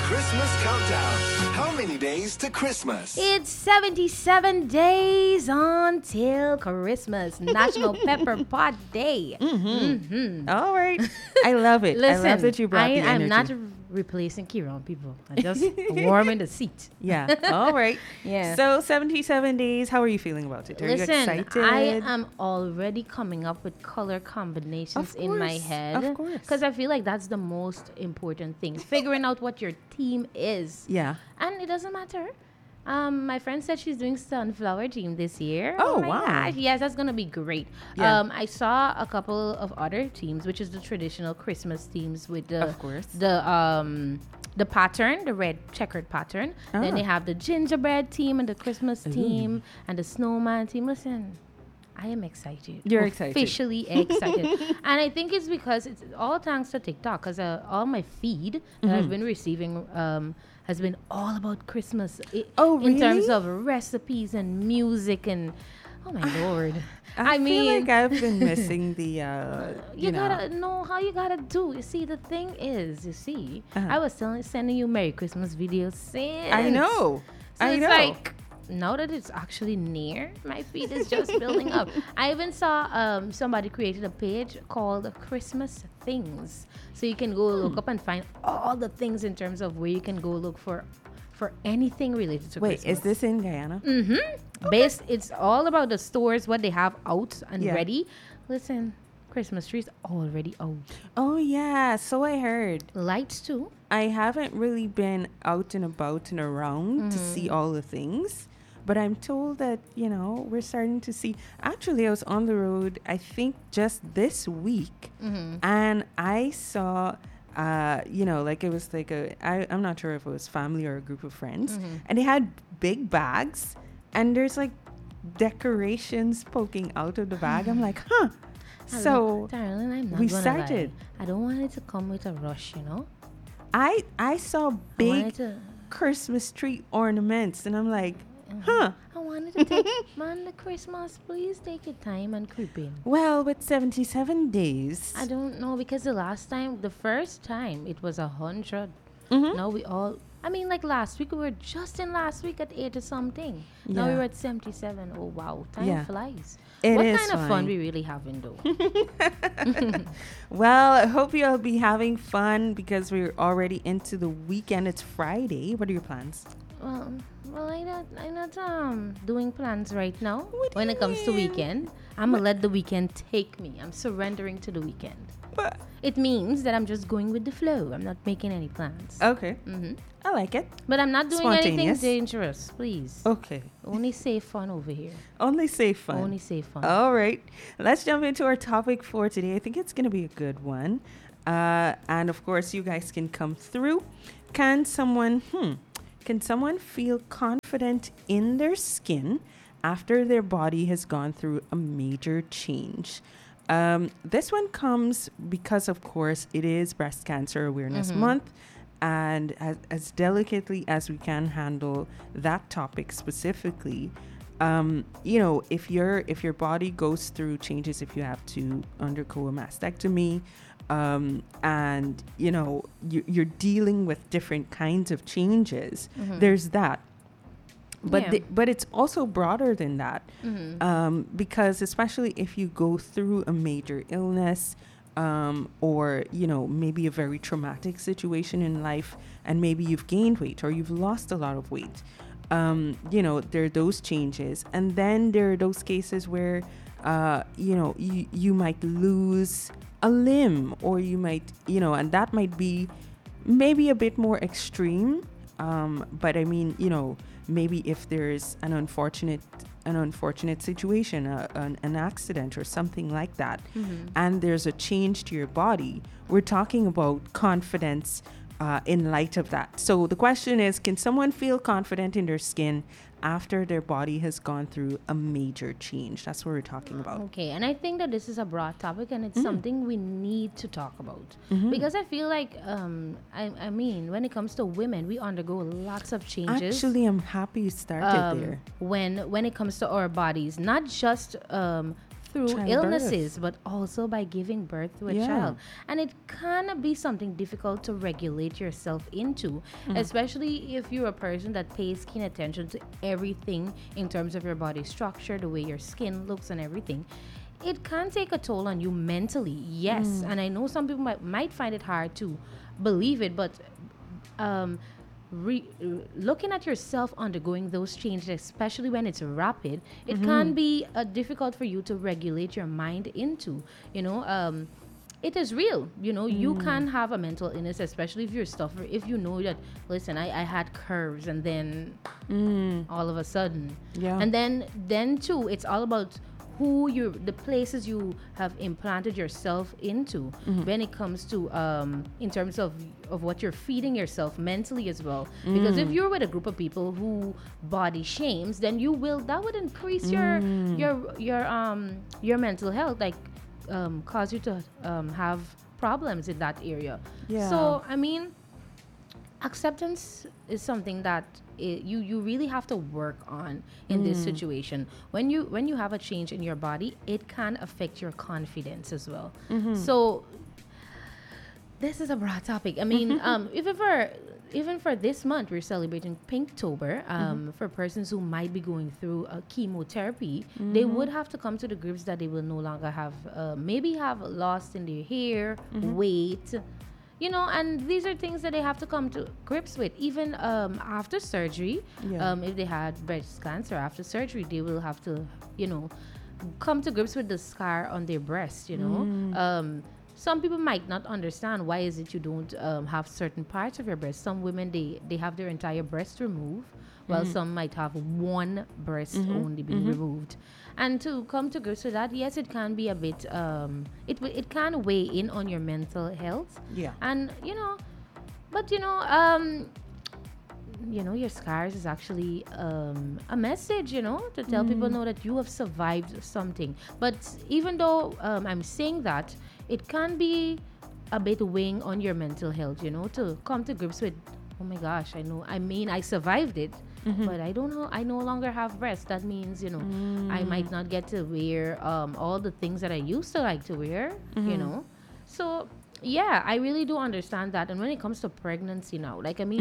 Christmas Countdown. How many days to Christmas? It's 77 days until Christmas, National Pepper Pot Day. All right. I love it. Listen, I love that you brought the energy. I'm not replacing Kieran, people. I'm just warming the seat. Yeah. All right. Yeah. So 77 days. How are you feeling about it? Are you Listen, excited? I am already coming up with color combinations in my head. Of course. Because I feel like that's the most important thing. Figuring out what your theme is. Yeah. And it doesn't matter. My friend said she's doing sunflower theme this year. Oh, my wow. gosh. Yes, that's going to be great. Yeah. I saw a couple of other themes, which is the traditional Christmas themes with the Of course. the pattern, the red checkered pattern. Then they have the gingerbread theme and the Christmas theme and the snowman theme. Listen, I am excited. You're excited. Officially excited. And I think it's because it's all thanks to TikTok. Because all my feed that I've been receiving has been all about Christmas. In terms really? of recipes and music and, oh my Lord. I mean, feel like I've been missing the, you gotta know how you gotta do. You see, the thing is, I was sending you Merry Christmas videos since. I know. So I it's know. like, now that it's actually near, my feed is just building up. I even saw somebody created a page called Christmas Things. So you can go look up and find all the things in terms of where you can go look for anything related to Wait, Christmas. is this in Guyana? It's all about the stores, what they have out and ready. Listen, Christmas trees already out. Oh, yeah. So I heard. Lights too. I haven't really been out and about and around to see all the things. But I'm told that, we're starting to see. Actually, I was on the road, I think, just this week. And I saw, it was like I'm not sure if it was family or a group of friends. And they had big bags. And there's like decorations poking out of the bag. I'm like, huh. So Darling, I'm not we gonna started. lie. I don't want it to come with a rush, I saw I want big it to... Christmas tree ornaments. And I'm like, huh. I wanted to take, man, the Christmas, please take your time and creep in. Well, with 77 days. I don't know, because the first time, it was 100. Now like last week, we were just in last week at 80 something. Now Yeah. we're at 77. Oh, wow. Time Yeah. flies. It what is kind of fun flying. we really having, though? Well, I hope you'll be having fun because we're already into the weekend. It's Friday. What are your plans? Well, I'm not doing plans right now. What do When you it comes to mean? weekend, I'm gonna let the weekend take me. I'm surrendering to the weekend. But, It means that I'm just going with the flow. I'm not making any plans. okay. I like it. But I'm not doing anything Spontaneous. dangerous, please. Okay. Only safe fun over here. Only safe fun. Only safe fun. All right. Let's jump into our topic for today. I think it's going to be a good one. And of course, you guys can come through. Can someone feel confident in their skin after their body has gone through a major change? This one comes because, of course, it is Breast Cancer Awareness Month. And as delicately as we can handle that topic specifically, if your body goes through changes, if you have to undergo a mastectomy, and you're dealing with different kinds of changes, there's that. But it's also broader than that, because especially if you go through a major illness, or maybe a very traumatic situation in life, and maybe you've gained weight or you've lost a lot of weight, there are those changes, and then there are those cases where you might lose a limb, or you might and that might be maybe a bit more extreme, but I mean, maybe if there's an unfortunate situation, an accident or something like that, and there's a change to your body, we're talking about confidence in light of that. So the question is, can someone feel confident in their skin after their body has gone through a major change? That's what we're talking about. Okay, and I think that this is a broad topic, and it's something we need to talk about, because I feel like I mean, when it comes to women, we undergo lots of changes. Actually, I'm happy you started there. When it comes to our bodies, not just through Childbirth. illnesses, but also by giving birth to a Yeah. child. And it can be something difficult to regulate yourself into, especially if you're a person that pays keen attention to everything in terms of your body structure, the way your skin looks, and everything. It can take a toll on you mentally, yes. And I know some people might find it hard to believe it, but um, looking at yourself undergoing those changes, especially when it's rapid, it can be difficult for you to regulate your mind into. It is real. You can have a mental illness, especially if you're suffering. If you know that, listen, I had curves, and then all of a sudden, Yeah. and then too, it's all about the places you have implanted yourself into when it comes to in terms of what you're feeding yourself mentally as well. Because if you're with a group of people who body shames, then that would increase your mental health, like cause you to have problems in that area. Yeah. So I mean, acceptance is something that you really have to work on in this situation. When you have a change in your body, it can affect your confidence as well. So this is a broad topic. I mean, even for this month, we're celebrating Pinktober. For persons who might be going through a chemotherapy, they would have to come to the grips that they will no longer have, maybe have lost in their hair, weight, and these are things that they have to come to grips with. Even after surgery, Yeah. if they had breast cancer after surgery, they will have to, come to grips with the scar on their breast. Some people might not understand why is it you don't have certain parts of your breast. Some women, they have their entire breast removed, while some might have one breast only being removed. And to come to grips with that, yes, it can be a bit, it can weigh in on your mental health. Yeah. And, but, your scars is actually a message, to tell people know that you have survived something. But even though I'm saying that, it can be a bit weighing on your mental health, to come to grips with, oh my gosh, I survived it. But I don't know. I no longer have breasts. That means, I might not get to wear all the things that I used to like to wear, So, yeah, I really do understand that. And when it comes to pregnancy now,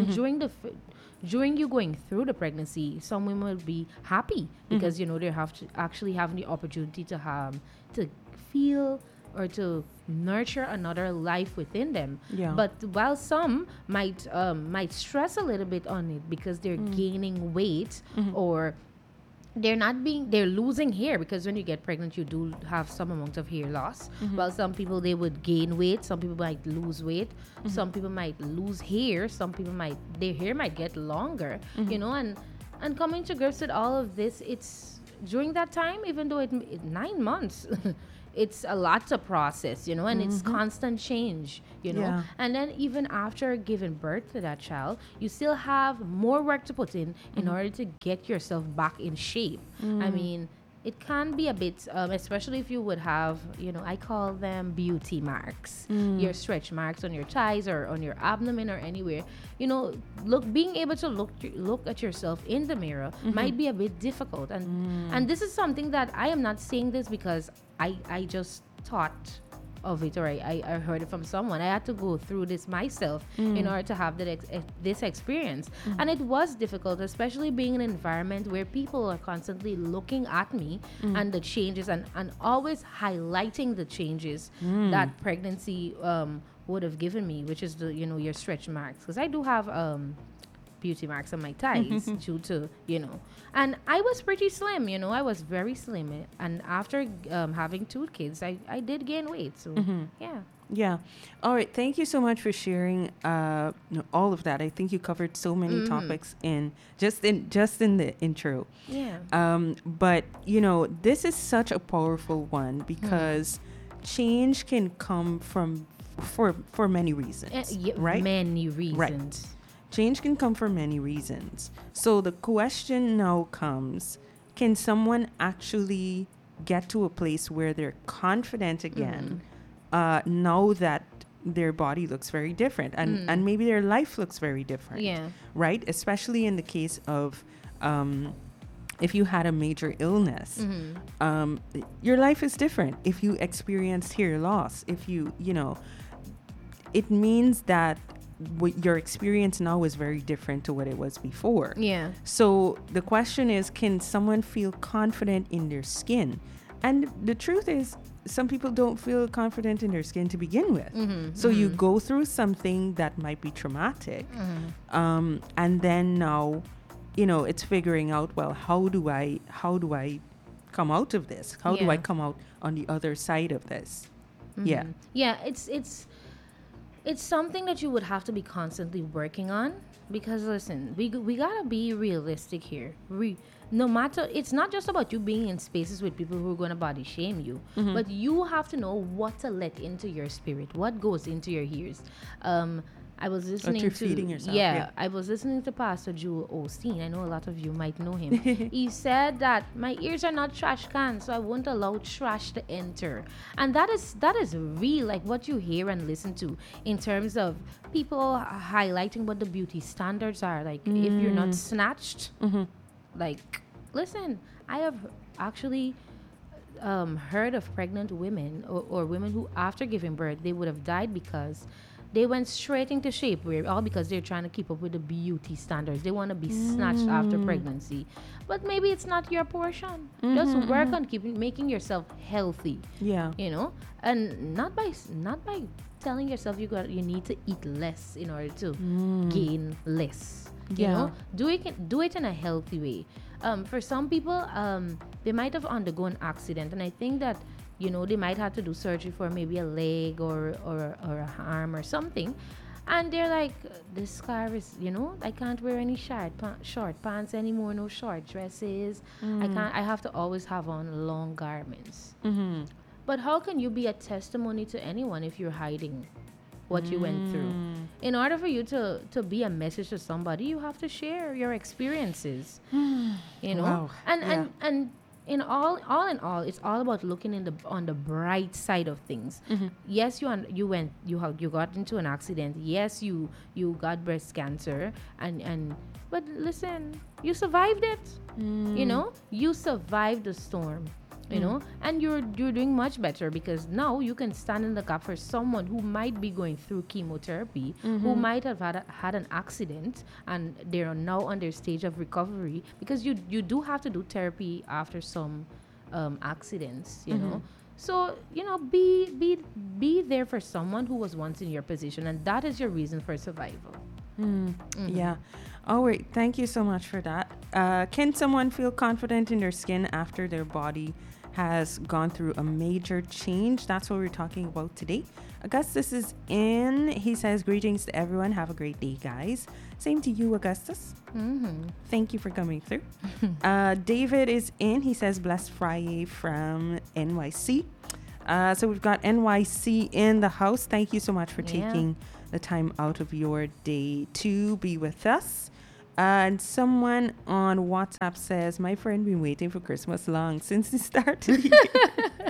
during you going through the pregnancy, some women will be happy because, they have to actually have the opportunity to feel or to nurture another life within them. Yeah. But while some might stress a little bit on it because they're gaining weight or they're losing hair, because when you get pregnant you do have some amount of hair loss. While some people, they would gain weight, some people might lose weight, some people might lose hair, some people their hair might get longer, and coming to grips with all of this, it's during that time, even though it 9 months it's a lot to process, and it's constant change, Yeah. And then even after giving birth to that child, you still have more work to put in order to get yourself back in shape. I mean, it can be a bit, especially if you would have, I call them beauty marks, your stretch marks on your thighs or on your abdomen or anywhere. Being able to look at yourself in the mirror might be a bit difficult. And this is something that I am not saying this because I just thought of it, or I heard it from someone. I had to go through this myself in order to have this experience. And it was difficult, especially being in an environment where people are constantly looking at me and the changes and always highlighting the changes that pregnancy would have given me, which is your stretch marks. Because I do have beauty marks on my thighs due to, and I was pretty slim, I was very slim. And after having 2 kids, I did gain weight. So, yeah. Yeah. All right. Thank you so much for sharing all of that. I think you covered so many topics in the intro. Yeah. But this is such a powerful one because change can come for many reasons, right? Many reasons. Right. Change can come for many reasons. So the question now comes, can someone actually get to a place where they're confident again, now that their body looks very different and maybe their life looks very different? Yeah. Right? Especially in the case of if you had a major illness, your life is different. If you experienced hear loss, if it means that what your experience now is very different to what it was before. Yeah. So the question is, can someone feel confident in their skin? And the truth is, some people don't feel confident in their skin to begin with. So you go through something that might be traumatic. And then now, it's figuring out, well, how do I come out of this? How do I come out on the other side of this? Yeah. Yeah, it's something that you would have to be constantly working on, because listen, we gotta be realistic here. No matter, it's not just about you being in spaces with people who are going to body shame you, but you have to know what to let into your spirit, what goes into your ears. I was listening you're to feeding yourself, I was listening to Pastor Joel Osteen. I know a lot of you might know him. He said that my ears are not trash cans, so I won't allow trash to enter. And that is real, like what you hear and listen to in terms of people highlighting what the beauty standards are. Like if you're not snatched, like, listen, I have actually heard of pregnant women or women who, after giving birth, they would have died because they went straight into shapewear, all because they're trying to keep up with the beauty standards. They want to be snatched after pregnancy. But maybe it's not your portion. Just work on making yourself healthy. Yeah. And not by telling yourself you need to eat less in order to gain less. You know, do it in a healthy way. For some people, they might have undergone accident, and I think that they might have to do surgery for maybe a leg or a arm or something, and they're like, this scar is, I can't wear any short pants anymore, no short dresses. I have to always have on long garments. But how can you be a testimony to anyone if you're hiding what you went through? In order for you to be a message to somebody, you have to share your experiences. Wow. And in all, it's all about looking on the bright side of things. Yes, you got into an accident. Yes, you got breast cancer, but listen, you survived it. You survived the storm. And you're doing much better, because now you can stand in the gap for someone who might be going through chemotherapy, who might have had an accident, and they're now on their stage of recovery, because you do have to do therapy after some accidents, So, be there for someone who was once in your position, and that is your reason for survival. Yeah. All right. Thank you so much for that. Can someone feel confident in their skin after their body has gone through a major change? That's what we're talking about today. Augustus is in. He says, greetings to everyone. Have a great day, guys. Same to you, Augustus. Thank you for coming through. David is in. He says, blessed Friday from NYC. So we've got NYC in the house. Thank you so much for taking the time out of your day to be with us. And someone on WhatsApp says, my friend been waiting for Christmas long since the start of the year.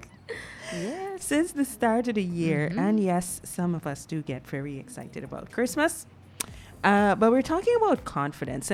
Yes. Since the start of the year. And yes, some of us do get very excited about Christmas. But we're talking about confidence.